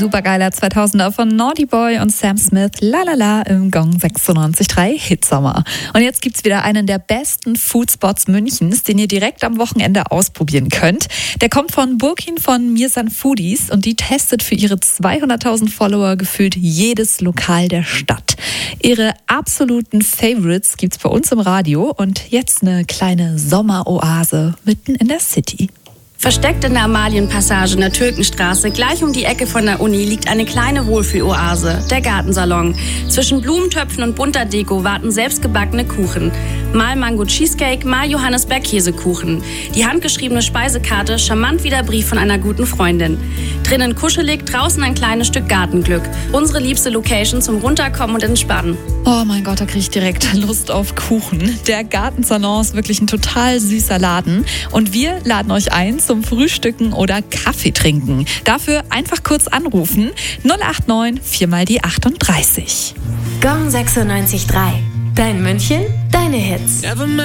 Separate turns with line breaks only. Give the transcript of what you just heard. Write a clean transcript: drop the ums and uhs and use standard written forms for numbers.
Supergeiler 2000er von Naughty Boy und Sam Smith, Lalala im Gong 96.3 Hitsommer. Und jetzt gibt's wieder einen der besten Foodspots Münchens, den ihr direkt am Wochenende ausprobieren könnt. Der kommt von Burkin von Mirsan Foodies und die testet für ihre 200.000 Follower gefühlt jedes Lokal der Stadt. Ihre absoluten Favorites gibt's bei uns im Radio und jetzt eine kleine Sommeroase mitten in der City.
Versteckt in der Amalienpassage in der Türkenstraße, gleich um die Ecke von der Uni, liegt eine kleine Wohlfühloase, der Gartensalon. Zwischen Blumentöpfen und bunter Deko warten selbstgebackene Kuchen. Mal Mango Cheesecake, mal Johannisbeer-Käsekuchen. Die handgeschriebene Speisekarte, charmant wie der Brief von einer guten Freundin. Drinnen kuschelig, draußen ein kleines Stück Gartenglück. Unsere liebste Location zum Runterkommen und Entspannen.
Oh mein Gott, da kriege ich direkt Lust auf Kuchen. Der Gartensalon ist wirklich ein total süßer Laden. Und wir laden euch ein zum Frühstücken oder Kaffee trinken. Dafür einfach kurz anrufen. 089 4 mal die 38.
Gong 96.3. Dein München, deine Hits.